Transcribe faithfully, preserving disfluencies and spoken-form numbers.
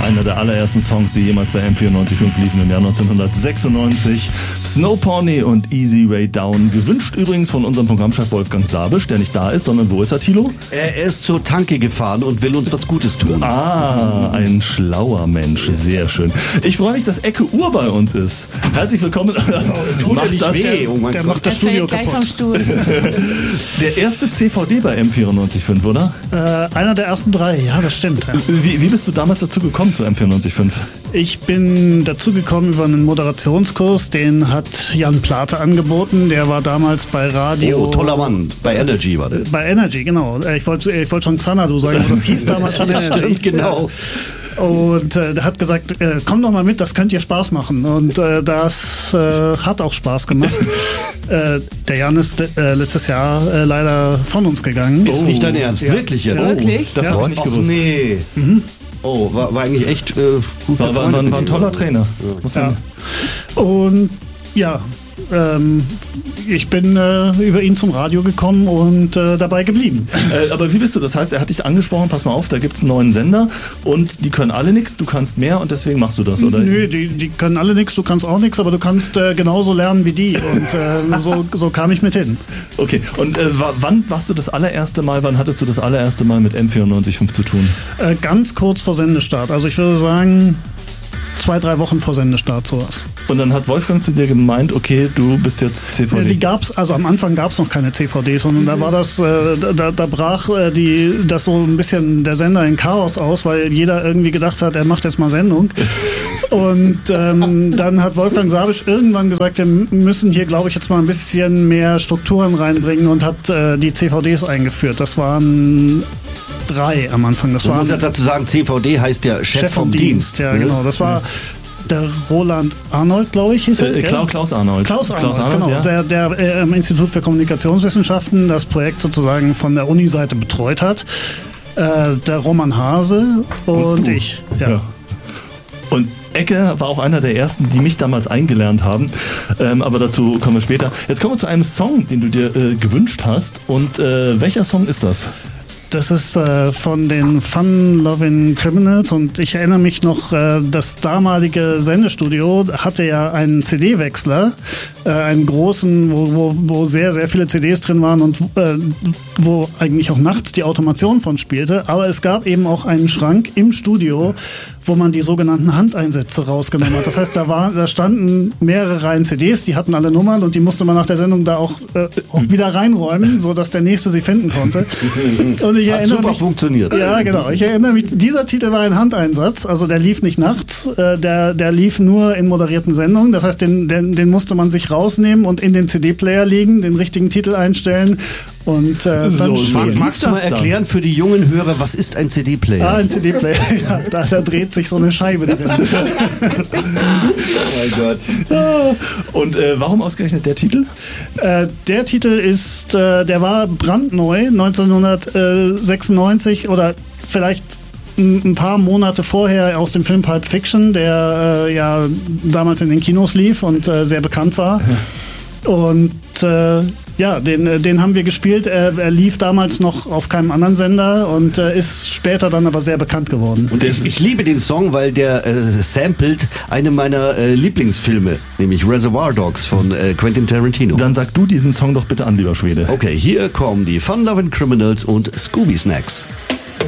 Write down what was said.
einer der allerersten Songs, die jemals bei M vierundneunzig Komma fünf liefen im Jahr neunzehnhundertsechsundneunzig. Snow Pony und Easy Way Down. Gewünscht übrigens von unserem Programmchef Wolfgang Sabisch, der nicht da ist, sondern wo ist er, Thilo? Er ist zur Tanke gefahren und will uns was Gutes tun. Ah, ein schlauer Mensch. Sehr schön. Ich freue mich, dass Ecke Uhr bei uns ist. Herzlich willkommen. Oh, macht nicht weh. Oh mein Der Gott. macht das Studio kaputt. Gleich vom Stuhl. Der erste C V D bei M vierundneunzig Komma fünf, oder? Äh, einer der ersten drei, ja, das stimmt. Ja. Wie, wie bist du damals dazu gekommen zu M vierundneunzig Komma fünf? Ich bin dazu gekommen über einen Moderationskurs, den hat Jan Plate angeboten. Der war damals bei Radio... Oh, toller Mann. Bei Energy war der. Bei Energy, genau. Ich wollte ich wollt schon Xanadu sagen, aber das hieß damals schon Energy. Stimmt, genau. Und äh, der hat gesagt, äh, komm doch mal mit, das könnt ihr Spaß machen. Und äh, das äh, hat auch Spaß gemacht. äh, der Jan ist äh, letztes Jahr äh, leider von uns gegangen. Ist Oh. nicht dein Ernst? Ja. Wirklich jetzt? Ja. Wirklich? Das Ja. habe ich nicht Och, gewusst. nee. Mhm. Oh, war, war eigentlich echt äh, gut. War, war, war, war ein toller Trainer. Muss man Ja. Und ja, ähm, ich bin äh, über ihn zum Radio gekommen und äh, dabei geblieben. Äh, aber wie bist du? Das heißt, er hat dich angesprochen, pass mal auf, da gibt es einen neuen Sender und die können alle nichts, du kannst mehr und deswegen machst du das, oder? Nö, die, die können alle nichts, du kannst auch nichts, aber du kannst äh, genauso lernen wie die. Und äh, so, so kam ich mit hin. Okay, und äh, wa- wann warst du das allererste Mal, wann hattest du das allererste Mal mit M vierundneunzig Komma fünf zu tun? Äh, ganz kurz vor Sendestart. Also ich würde sagen, zwei, drei Wochen vor Sendestart sowas. Und dann hat Wolfgang zu dir gemeint, okay, du bist jetzt C V D. Ja, die gab's, also am Anfang gab es noch keine C V Ds, sondern da war das, äh, da, da brach äh, die, das so ein bisschen der Sender in Chaos aus, weil jeder irgendwie gedacht hat, er macht jetzt mal Sendung. Und ähm, dann hat Wolfgang Sabisch irgendwann gesagt, wir müssen hier, glaube ich, jetzt mal ein bisschen mehr Strukturen reinbringen und hat äh, die C V Ds eingeführt. Das waren drei am Anfang. Das Du musst ja waren dazu sagen, C V D heißt ja Chef, Chef vom Dienst. Ja, genau. Das war der Roland Arnold, glaube ich, hieß er. Äh, Klaus, Klaus Arnold. Klaus Arnold, Klaus Arnold, genau. ja. Der, der äh, im Institut für Kommunikationswissenschaften das Projekt sozusagen von der Uni-Seite betreut hat. Äh, der Roman Hase und, Und du. ich. Ja. Ja. Und Ecke war auch einer der ersten, die mich damals eingelernt haben. Ähm, aber dazu kommen wir später. Jetzt kommen wir zu einem Song, den du dir äh, gewünscht hast. Und äh, welcher Song ist das? Das ist äh, von den Fun-Loving Criminals und ich erinnere mich noch, äh, das damalige Sendestudio hatte ja einen C D-Wechsler, äh, einen großen, wo, wo, wo sehr, sehr viele C Ds drin waren und äh, wo eigentlich auch nachts die Automation von spielte. Aber es gab eben auch einen Schrank im Studio, wo man die sogenannten Handeinsätze rausgenommen hat. Das heißt, da, war, da standen mehrere Reihen C Ds, die hatten alle Nummern und die musste man nach der Sendung da auch, äh, auch wieder reinräumen, sodass der Nächste sie finden konnte. Und ich Hat erinnere super mich, funktioniert. ja, genau. Ich erinnere mich, dieser Titel war ein Handeinsatz, also der lief nicht nachts, äh, der, der lief nur in moderierten Sendungen. Das heißt, den, den, den musste man sich rausnehmen und in den C D-Player legen, den richtigen Titel einstellen und äh, dann So, spielen. so. Mag, magst du mal das dann? erklären für die jungen Hörer, was ist ein C D-Player? Ah, ein C D-Player, ja, da, da dreht sich so eine Scheibe drin. Oh mein Gott. Und äh, warum ausgerechnet der Titel? Äh, der Titel ist, äh, der war brandneu, neunzehnhundertsechsundneunzig oder vielleicht ein ein paar Monate vorher aus dem Film Pulp Fiction, der äh, ja damals in den Kinos lief und äh, sehr bekannt war. Und äh, ja, den, äh, den haben wir gespielt. Er, er lief damals noch auf keinem anderen Sender und äh, ist später dann aber sehr bekannt geworden. Und ich, ich liebe den Song, weil der äh, samplet eine meiner äh, Lieblingsfilme, nämlich Reservoir Dogs von äh, Quentin Tarantino. Dann sag du diesen Song doch bitte an, lieber Schwede. Okay, hier kommen die Fun-Loving Criminals und Scooby Snacks.